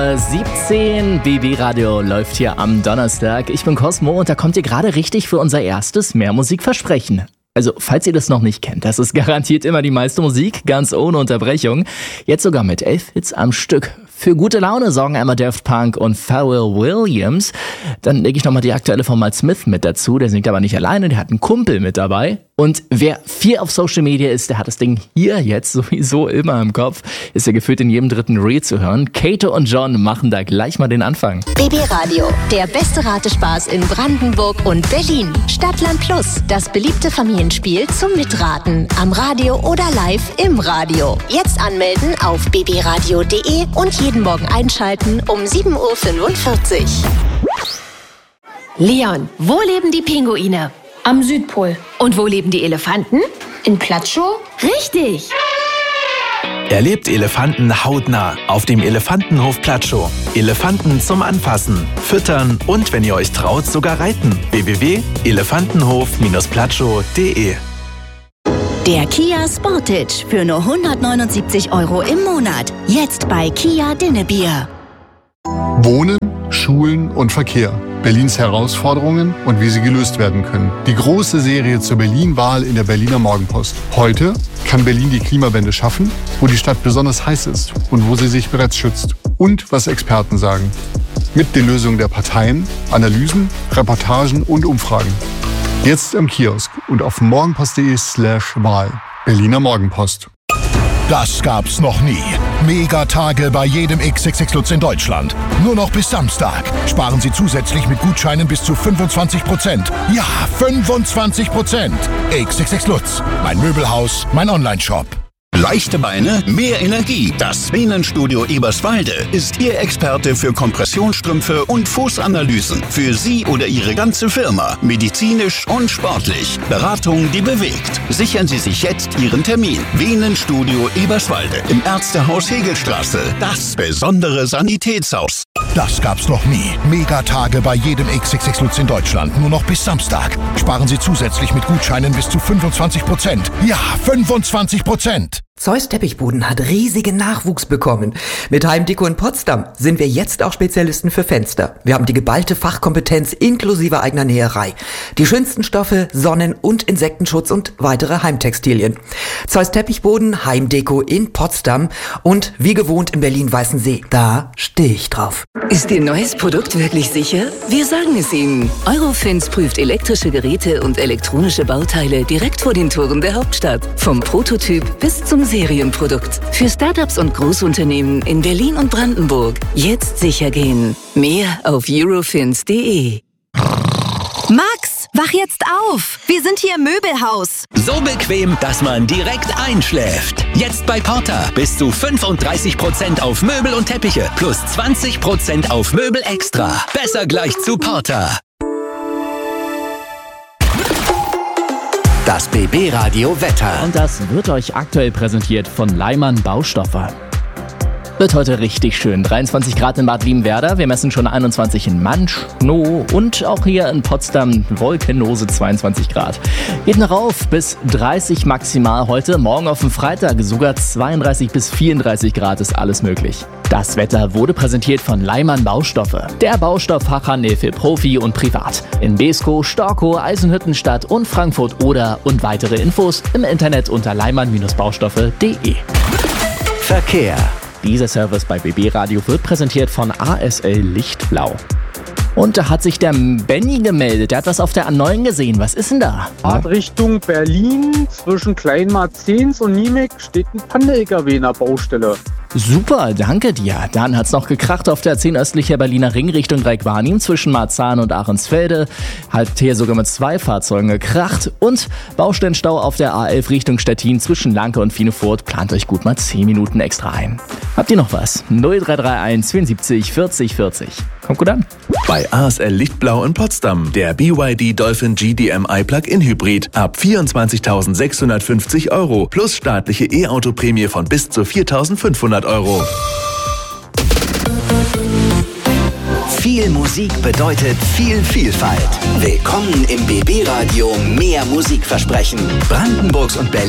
7:17 Uhr, BB Radio läuft hier am Donnerstag. Ich bin Cosmo und da kommt ihr gerade richtig für unser erstes Mehrmusikversprechen. Also, falls ihr das noch nicht kennt, das ist garantiert immer die meiste Musik, ganz ohne Unterbrechung. Jetzt sogar mit 11 Hits am Stück. Für gute Laune sorgen einmal Daft Punk und Pharrell Williams. Dann lege ich nochmal die aktuelle von Mal Smith mit dazu. Der singt aber nicht alleine, der hat einen Kumpel mit dabei. Und wer viel auf Social Media ist, der hat das Ding hier jetzt sowieso immer im Kopf. Ist ja gefühlt in jedem dritten Reel zu hören. Kato und John machen da gleich mal den Anfang. BB Radio, der beste Ratespaß in Brandenburg und Berlin. Stadtland Plus, das beliebte Familienspiel zum Mitraten. Am Radio oder live im Radio. Jetzt anmelden auf bbradio.de und jeden Morgen einschalten um 7:45 Uhr. Leon, wo leben die Pinguine? Am Südpol. Und wo leben die Elefanten? In Platschow? Richtig! Erlebt Elefanten hautnah auf dem Elefantenhof Platschow. Elefanten zum Anfassen, Füttern und, wenn ihr euch traut, sogar reiten. www.elefantenhof-platschow.de. Der Kia Sportage für nur 179 € im Monat. Jetzt bei Kia Dinnebier. Wohnen, Schulen und Verkehr. Berlins Herausforderungen und wie sie gelöst werden können. Die große Serie zur Berlin-Wahl in der Berliner Morgenpost. Heute kann Berlin die Klimawende schaffen, wo die Stadt besonders heiß ist und wo sie sich bereits schützt. Und was Experten sagen. Mit den Lösungen der Parteien, Analysen, Reportagen und Umfragen. Jetzt im Kiosk und auf morgenpost.de/Wahl. Berliner Morgenpost. Das gab's noch nie. Megatage bei jedem XXX Lutz in Deutschland. Nur noch bis Samstag. Sparen Sie zusätzlich mit Gutscheinen bis zu 25%. Ja, 25%. XXX Lutz. Mein Möbelhaus, mein Onlineshop. Leichte Beine, mehr Energie. Das Venenstudio Eberswalde ist Ihr Experte für Kompressionsstrümpfe und Fußanalysen. Für Sie oder Ihre ganze Firma. Medizinisch und sportlich. Beratung, die bewegt. Sichern Sie sich jetzt Ihren Termin. Venenstudio Eberswalde im Ärztehaus Hegelstraße. Das besondere Sanitätshaus. Das gab's noch nie. Megatage bei jedem XXX Lutz in Deutschland. Nur noch bis Samstag. Sparen Sie zusätzlich mit Gutscheinen bis zu 25%. Ja, 25%. Zeus Teppichboden hat riesigen Nachwuchs bekommen. Mit Heimdeko in Potsdam sind wir jetzt auch Spezialisten für Fenster. Wir haben die geballte Fachkompetenz inklusive eigener Näherei. Die schönsten Stoffe, Sonnen- und Insektenschutz und weitere Heimtextilien. Zeus Teppichboden, Heimdeko in Potsdam und wie gewohnt in Berlin-Weißensee. Da stehe ich drauf. Ist Ihr neues Produkt wirklich sicher? Wir sagen es Ihnen. Eurofins prüft elektrische Geräte und elektronische Bauteile direkt vor den Toren der Hauptstadt. Vom Prototyp bis zum Serienprodukt. Für Startups und Großunternehmen in Berlin und Brandenburg. Jetzt sicher gehen. Mehr auf eurofins.de. Max, wach jetzt auf! Wir sind hier im Möbelhaus. So bequem, dass man direkt einschläft. Jetzt bei Porter bis zu 35% auf Möbel und Teppiche plus 20% auf Möbel extra. Besser gleich zu Porter. Das BB Radio Wetter. Und das wird euch aktuell präsentiert von Leimann Baustoffe. Wird heute richtig schön. 23 Grad in Bad Liebenwerda. Wir messen schon 21 in Manschnow und auch hier in Potsdam wolkenlose 22 Grad. Geht noch rauf bis 30 maximal heute. Morgen auf dem Freitag sogar 32 bis 34 Grad ist alles möglich. Das Wetter wurde präsentiert von Leimann Baustoffe. Der Baustofffachhandel für Profi und Privat. In Beeskow, Storkow, Eisenhüttenstadt und Frankfurt-Oder und weitere Infos im Internet unter leimann-baustoffe.de. Verkehr. Dieser Service bei BB Radio wird präsentiert von ASL Lichtblau. Und da hat sich der Benny gemeldet. Der hat was auf der A9 gesehen. Was ist denn da? Fahrt Richtung Berlin. Zwischen Kleinmarzens und Niemek steht ein Panda-LKW in der Baustelle. Super, danke dir. Dann hat's noch gekracht auf der 10 östlicher Berliner Ring Richtung Dreieck-Warnim zwischen Marzahn und Ahrensfelde. Hat hier sogar mit 2 Fahrzeugen gekracht. Und Baustellenstau auf der A11 Richtung Stettin zwischen Lanke und Fienefurt. Plant euch gut mal 10 Minuten extra ein. Habt ihr noch was? 0331 74 40 40. Kommt gut an. Bei ASL Lichtblau in Potsdam. Der BYD Dolphin GDMI Plug-in Hybrid. Ab 24.650 € plus staatliche E-Auto-Prämie von bis zu 4.500 €. Viel Musik bedeutet viel Vielfalt. Willkommen im BB Radio Mehr Musikversprechen. Brandenburgs und Berlin.